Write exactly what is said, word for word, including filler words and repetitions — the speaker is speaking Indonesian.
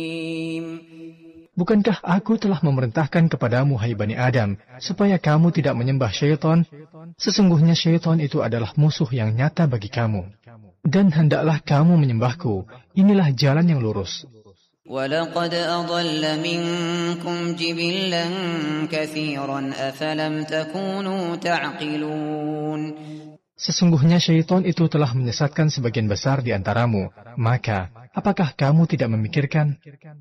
Bukankah aku telah memerintahkan kepadamu, hai Bani Adam, supaya kamu tidak menyembah syaitan? Sesungguhnya syaitan itu adalah musuh yang nyata bagi kamu. Dan hendaklah kamu menyembahku. Inilah jalan yang lurus. وَلَقَدْ أَضَلَّ مِنكُمْ جِبِلًّا كَثِيرًا أَفَلَمْ تَكُونُوا تَعْقِلُونَ Sesungguhnya syaitan itu telah menyesatkan sebagian besar di antaramu. Maka, apakah kamu tidak memikirkan?